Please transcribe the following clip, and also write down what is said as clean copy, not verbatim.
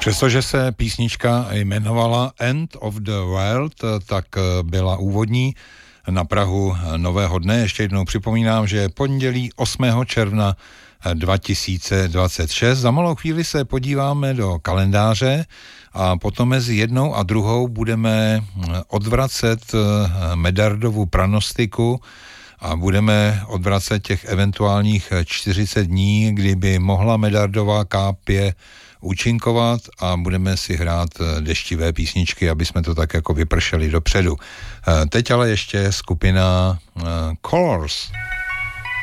Přestože se písnička jmenovala End of the World, tak byla úvodní na prahu nového dne. Ještě jednou připomínám, že je pondělí 8. června 2026. Za malou chvíli se podíváme do kalendáře a potom mezi jednou a druhou budeme odvracet Medardovu pranostiku a budeme odvracet těch eventuálních 40 dní, kdyby mohla Medardová kápě účinkovat a budeme si hrát deštivé písničky, aby jsme to tak jako vypršeli dopředu. Teď ale ještě skupina Colors.